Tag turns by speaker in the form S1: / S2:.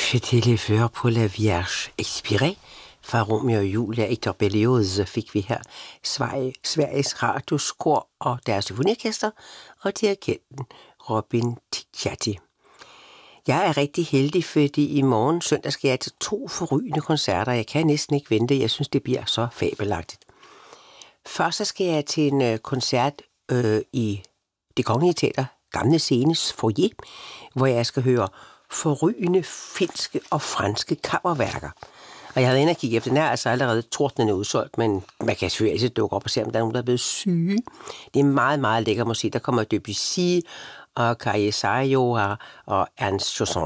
S1: C'était les fleurs pour la Vierge. Inspiré fra Romeo og Julie, Hector Berlioz, fik vi her Sveriges Radios Kor og deres symfoniorkester og dirigenten Robin Ticciati. Jeg er rigtig heldig, fordi i morgen søndag skal jeg til 2 forrygende koncerter. Jeg kan næsten ikke vente. Jeg synes, det bliver så fabelagtigt. Først så skal jeg til en koncert i Det Kongelige Teater, Gamle Scenes foyer, hvor jeg skal høre forrygende finske og franske kammerværker. Og jeg havde inde og kigge efter den her, altså allerede tordnende udsolgt, men man kan selvfølgelig altid dukke op og se, om der er nogen, der er blevet syge. Det er meget, meget lækker musik. Der kommer Debussy og Kaye Sayo og Ernst Chausson.